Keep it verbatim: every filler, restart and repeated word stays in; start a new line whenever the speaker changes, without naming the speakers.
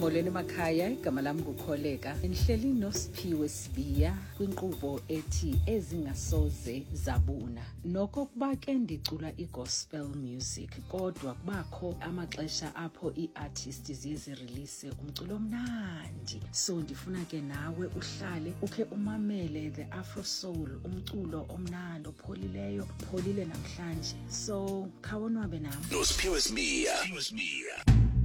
Molweni emakhaya, igama lami ngukholeka. Nihleli noSiphiwe Sibiya kwinkqubo ethi ezingasoze zabuna. Nokokuba ke ndicula igospel music, kodwa kubakho amaxesha apho iiartists ziye zirelease umculo omnandi. So ndifuna ke nawe uhlale ukhe umamele the Afro Soul, umculo omnandi opholileyo, pholile namhlanje. So khawonwabe nami.
noSiphiwe Sibiya.